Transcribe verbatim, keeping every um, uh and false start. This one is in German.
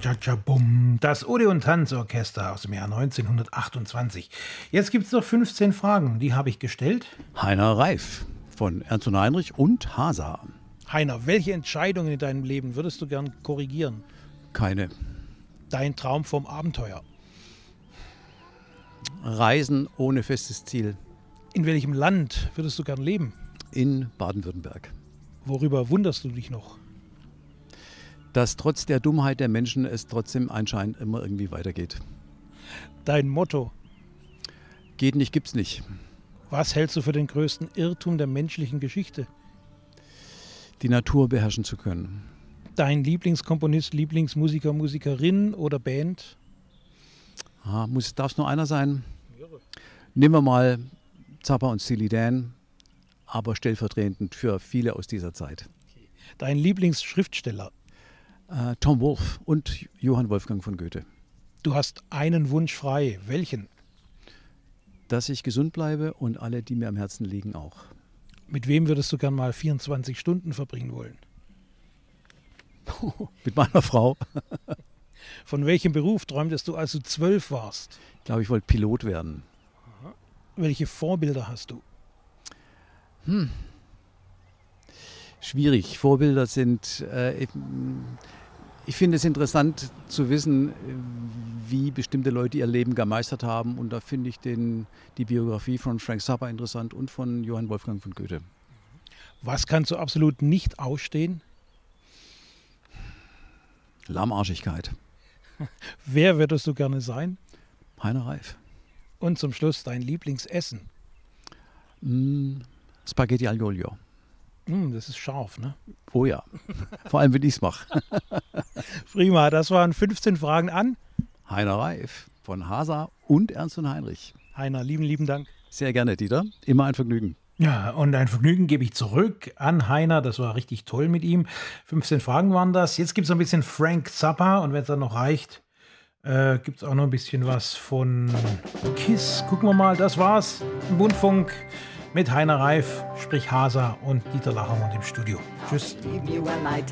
Cha-cha-cha-bum. Das Odeon Tanzorchester aus dem Jahr neunzehnhundertachtundzwanzig. Jetzt gibt es noch fünfzehn Fragen, die habe ich gestellt. Heiner Reif von Ernst und Heinrich und Hasa. Heiner, welche Entscheidungen in deinem Leben würdest du gern korrigieren? Keine. Dein Traum vom Abenteuer. Reisen ohne festes Ziel. In welchem Land würdest du gern leben? In Baden-Württemberg. Worüber wunderst du dich noch? Dass trotz der Dummheit der Menschen es trotzdem anscheinend immer irgendwie weitergeht. Dein Motto. Geht nicht, gibt's nicht. Was hältst du für den größten Irrtum der menschlichen Geschichte? Die Natur beherrschen zu können. Dein Lieblingskomponist, Lieblingsmusiker, Musikerin oder Band? Ah, muss, darf es nur einer sein? Nehmen wir mal Zappa und Steely Dan, aber stellvertretend für viele aus dieser Zeit. Dein Lieblingsschriftsteller? Äh, Tom Wolfe und Johann Wolfgang von Goethe. Du hast einen Wunsch frei. Welchen? Dass ich gesund bleibe und alle, die mir am Herzen liegen, auch. Mit wem würdest du gern mal vierundzwanzig Stunden verbringen wollen? Mit meiner Frau. Von welchem Beruf träumtest du, als du zwölf warst? Ich glaube, ich wollte Pilot werden. Aha. Welche Vorbilder hast du? Hm. Schwierig. Vorbilder sind, äh, ich, ich finde es interessant zu wissen, wie bestimmte Leute ihr Leben gemeistert haben. Und da finde ich den, die Biografie von Frank Zappa interessant und von Johann Wolfgang von Goethe. Was kannst du absolut nicht ausstehen? Lahmarschigkeit. Wer würdest du gerne sein? Heiner Reif. Und zum Schluss dein Lieblingsessen? Mm, Spaghetti aglio olio. Mm, das ist scharf, ne? Oh ja, vor allem wenn ich es mache. Prima, das waren fünfzehn Fragen an Heiner Reif von Hasa und Ernst und Heinrich. Heiner, lieben, lieben Dank. Sehr gerne, Dieter. Immer ein Vergnügen. Ja, und ein Vergnügen gebe ich zurück an Heiner. Das war richtig toll mit ihm. fünfzehn Fragen waren das. Jetzt gibt es noch ein bisschen Frank Zappa. Und wenn es dann noch reicht, äh, gibt es auch noch ein bisschen was von Kiss. Gucken wir mal, das war's. Im Bundfunk mit Heiner Reif, sprich Hasa und Dieter Lachermund im Studio. Tschüss.